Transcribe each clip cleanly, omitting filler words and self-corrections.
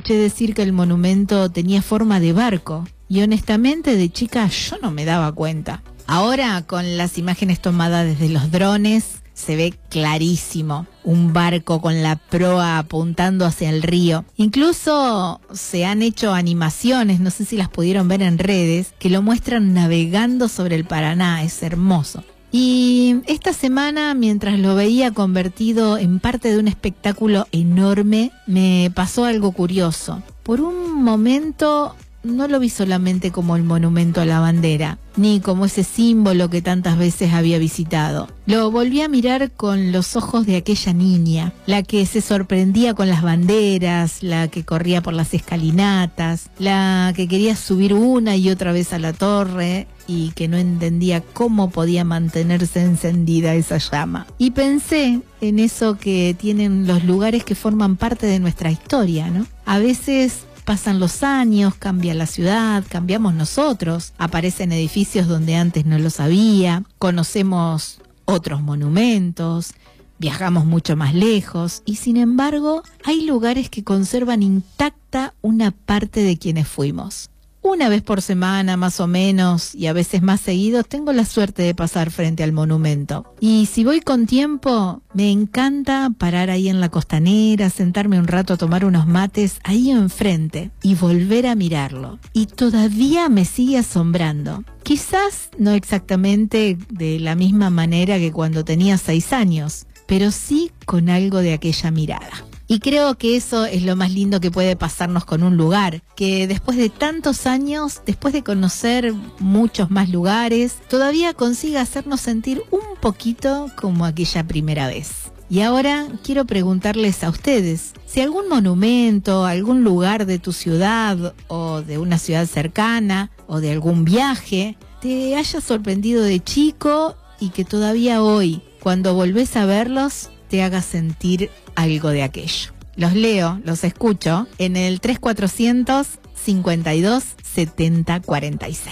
escuché decir que el monumento tenía forma de barco y honestamente de chica yo no me daba cuenta. Ahora con las imágenes tomadas desde los drones se ve clarísimo un barco con la proa apuntando hacia el río. Incluso se han hecho animaciones, no sé si las pudieron ver en redes, que lo muestran navegando sobre el Paraná. Es hermoso. Y esta semana, mientras lo veía convertido en parte de un espectáculo enorme, me pasó algo curioso. Por un momento no lo vi solamente como el monumento a la bandera, ni como ese símbolo que tantas veces había visitado. Lo volví a mirar con los ojos de aquella niña, la que se sorprendía con las banderas, la que corría por las escalinatas, la que quería subir una y otra vez a la torre y que no entendía cómo podía mantenerse encendida esa llama. Y pensé en eso que tienen los lugares que forman parte de nuestra historia, ¿no? A veces pasan los años, cambia la ciudad, cambiamos nosotros, aparecen edificios donde antes no los había, conocemos otros monumentos, viajamos mucho más lejos y sin embargo hay lugares que conservan intacta una parte de quienes fuimos. Una vez por semana más o menos y a veces más seguidos tengo la suerte de pasar frente al monumento. Y si voy con tiempo, me encanta parar ahí en la costanera, sentarme un rato a tomar unos mates ahí enfrente y volver a mirarlo. Y todavía me sigue asombrando. Quizás no exactamente de la misma manera que cuando tenía 6 años, pero sí con algo de aquella mirada. Y creo que eso es lo más lindo que puede pasarnos con un lugar, que después de tantos años, después de conocer muchos más lugares, todavía consiga hacernos sentir un poquito como aquella primera vez. Y ahora quiero preguntarles a ustedes, si algún monumento, algún lugar de tu ciudad o de una ciudad cercana o de algún viaje, te haya sorprendido de chico y que todavía hoy, cuando volvés a verlos, te haga sentir algo de aquello. Los leo, los escucho en el 3400 52 70 46.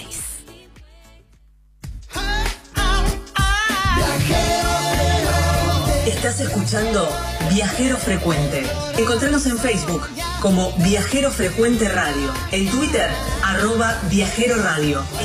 Estás escuchando Viajero Frecuente. Encontranos en Facebook como Viajero Frecuente Radio, en Twitter @Viajero Radio.